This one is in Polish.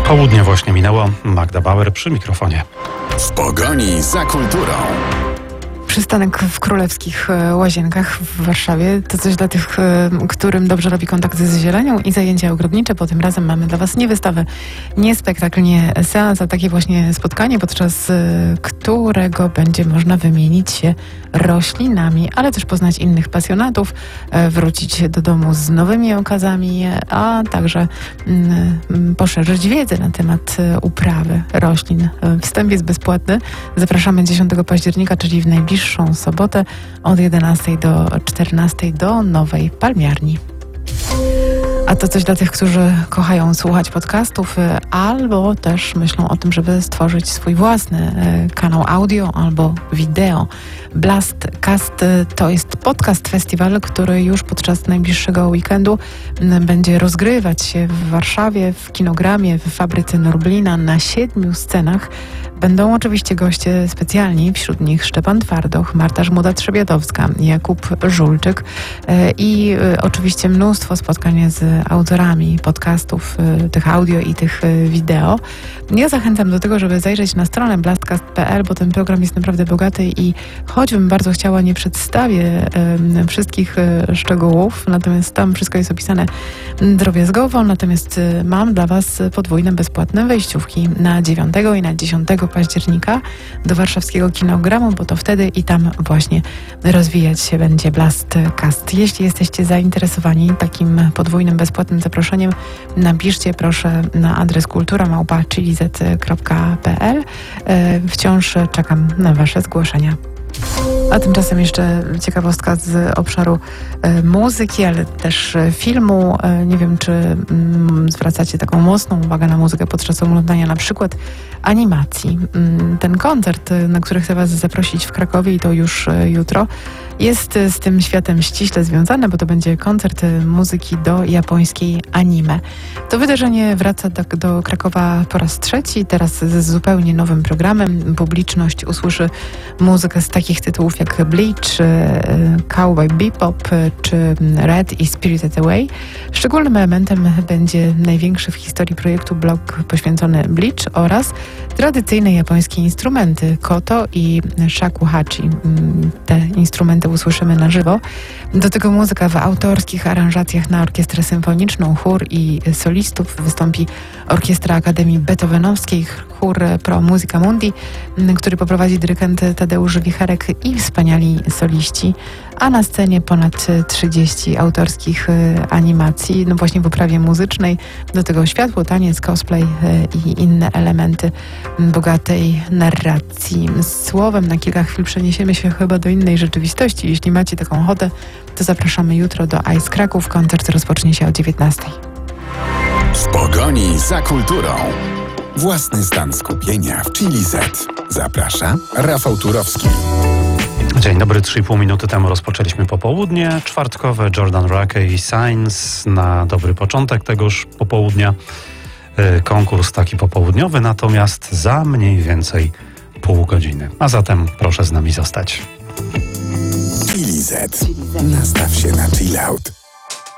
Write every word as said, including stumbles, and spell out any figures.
Południe właśnie minęło. Magda Bauer przy mikrofonie. W pogoni za kulturą. Przystanek w Królewskich Łazienkach w Warszawie to coś dla tych, którym dobrze robi kontakt z zielenią i zajęcia ogrodnicze, bo tym razem mamy dla Was nie wystawę, nie spektakl, nie seans, a takie właśnie spotkanie, podczas którego będzie można wymienić się roślinami, ale też poznać innych pasjonatów, wrócić do domu z nowymi okazami, a także poszerzyć wiedzę na temat uprawy roślin. Wstęp jest bezpłatny. Zapraszamy dziesiątego października, czyli w najbliższym sobotę od jedenastej do czternastej do Nowej Palmiarni. A to coś dla tych, którzy kochają słuchać podcastów albo też myślą o tym, żeby stworzyć swój własny kanał audio albo wideo. Blastcast to jest podcast festiwal, który już podczas najbliższego weekendu będzie rozgrywać się w Warszawie, w Kinogramie, w Fabryce Norblina na siedmiu scenach. Będą oczywiście goście specjalni, wśród nich Szczepan Twardoch, Marta Żmuda-Trzebiatowska, Jakub Żulczyk i oczywiście mnóstwo spotkań z autorami podcastów, tych audio i tych wideo. Ja zachęcam do tego, żeby zajrzeć na stronę blastcast kropka p l, bo ten program jest naprawdę bogaty i choćbym bardzo chciała, nie przedstawię um, wszystkich um, szczegółów, natomiast tam wszystko jest opisane drobiazgowo, natomiast um, mam dla Was podwójne bezpłatne wejściówki na dziewiątego i na dziesiątego października do warszawskiego Kinogramu, bo to wtedy i tam właśnie rozwijać się będzie Blastcast. Jeśli jesteście zainteresowani takim podwójnym bezpłatnym zaproszeniem, napiszcie proszę na adres kultura małpa chili z kropka p l. Wciąż czekam na Wasze zgłoszenia. A tymczasem jeszcze ciekawostka z obszaru e, muzyki, ale też e, filmu. E, nie wiem, czy mm, zwracacie taką mocną uwagę na muzykę podczas oglądania na przykład animacji. Mm, ten koncert, na który chcę Was zaprosić w Krakowie i to już e, jutro, jest z tym światem ściśle związany, bo to będzie koncert muzyki do japońskiej anime. To wydarzenie wraca do, do Krakowa po raz trzeci, teraz z zupełnie nowym programem. Publiczność usłyszy muzykę z takich tytułów jak Bleach, Cowboy Bebop czy Red i Spirited Away. Szczególnym elementem będzie największy w historii projektu blok poświęcony Bleach oraz tradycyjne japońskie instrumenty koto i shakuhachi. Te instrumenty usłyszymy na żywo. Do tego muzyka w autorskich aranżacjach na orkiestrę symfoniczną, chór i solistów. Wystąpi Orkiestra Akademii Beethovenowskiej, chór Pro Musica Mundi, który poprowadzi dyrygent Tadeusz Wicherek i wspaniali soliści, a na scenie ponad trzydzieści autorskich animacji, no właśnie w oprawie muzycznej, do tego światło, taniec, cosplay i inne elementy bogatej narracji. Słowem na kilka chwil przeniesiemy się chyba do innej rzeczywistości. Jeśli macie taką ochotę, to zapraszamy jutro do Ice Kraków. Koncert rozpocznie się o dziewiętnastej. W pogoni za kulturą. Własny stan skupienia w Chili Z. Zaprasza Rafał Turowski. Dzień dobry, trzy i pół minuty temu rozpoczęliśmy popołudnie czwartkowe. Jordan Rakey i Signs na dobry początek tegoż popołudnia. Konkurs taki popołudniowy, natomiast za mniej więcej pół godziny. A zatem proszę z nami zostać. Chili Z. Nastaw się na chill out.